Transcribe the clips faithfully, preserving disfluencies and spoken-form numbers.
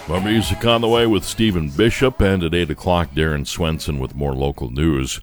More music on the way with Stephen Bishop, and at eight o'clock, Darren Swenson with more local news.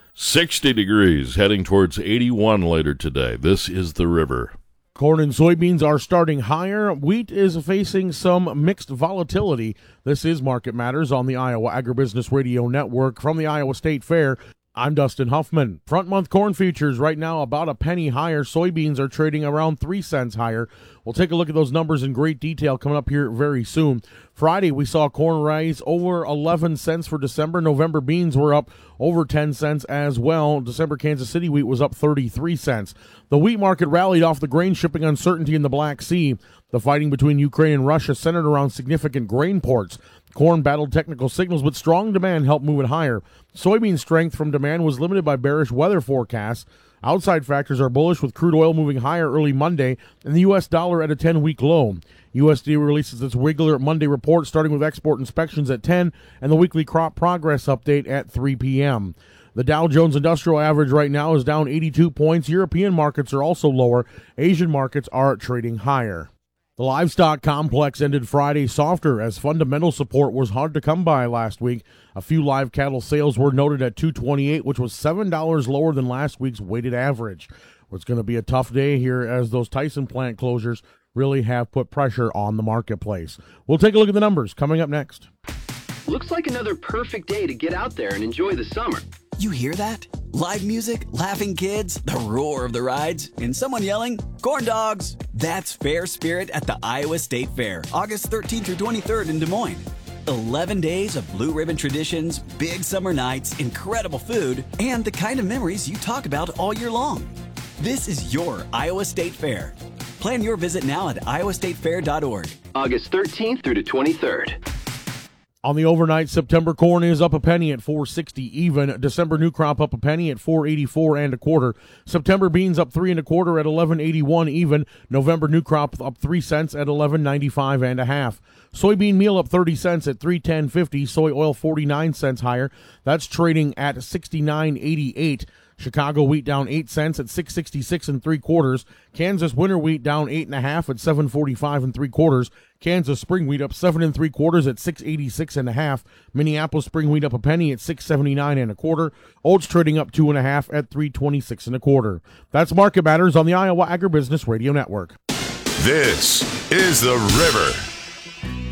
sixty degrees, heading towards eighty-one later today. This is The River. Corn and soybeans are starting higher. Wheat is facing some mixed volatility. This is Market Matters on the Iowa Agribusiness Radio Network from the Iowa State Fair. I'm Dustin Huffman. Front month corn futures right now about a penny higher. Soybeans are trading around three cents higher. We'll take a look at those numbers in great detail coming up here very soon. Friday, we saw corn rise over eleven cents for December. November beans were up over ten cents as well. December Kansas City wheat was up thirty-three cents. The wheat market rallied off the grain shipping uncertainty in the Black Sea. The fighting between Ukraine and Russia centered around significant grain ports. Corn battled technical signals, but strong demand helped move it higher. Soybean strength from demand was limited by bearish weather forecasts. Outside factors are bullish, with crude oil moving higher early Monday and the U S dollar at a ten-week low. U S D A releases its Wiggler Monday report, starting with export inspections at ten and the weekly crop progress update at three p.m. The Dow Jones Industrial Average right now is down eighty-two points. European markets are also lower. Asian markets are trading higher. The livestock complex ended Friday softer as fundamental support was hard to come by last week. A few live cattle sales were noted at two twenty-eight, which was seven dollars lower than last week's weighted average. It's going to be a tough day here as those Tyson plant closures really have put pressure on the marketplace. We'll take a look at the numbers coming up next. Looks like another perfect day to get out there and enjoy the summer. You hear that? Live music, laughing kids, the roar of the rides, and someone yelling, "Corn dogs!" That's Fair Spirit at the Iowa State Fair, August thirteenth through twenty-third in Des Moines. eleven days of blue ribbon traditions, big summer nights, incredible food, and the kind of memories you talk about all year long. This is your Iowa State Fair. Plan your visit now at iowa state fair dot org. August thirteenth through the twenty-third. On the overnight, September corn is up a penny at four sixty even. December new crop up a penny at four eighty-four and a quarter. September beans up three and a quarter at eleven eighty-one even. November new crop up three cents at eleven ninety-five and a half. Soybean meal up thirty cents at three ten fifty. Soy oil forty-nine cents higher. That's trading at sixty-nine eighty-eight. Chicago wheat down eight cents at six sixty-six and three quarters. Kansas winter wheat down eight and a half at seven forty-five and three quarters. Kansas spring wheat up seven and three quarters at six eighty-six and a half. Minneapolis spring wheat up a penny at six seventy-nine and a quarter. Oats trading up two and a half at three twenty-six and a quarter. That's Market Matters on the Iowa Agribusiness Radio Network. This is The River.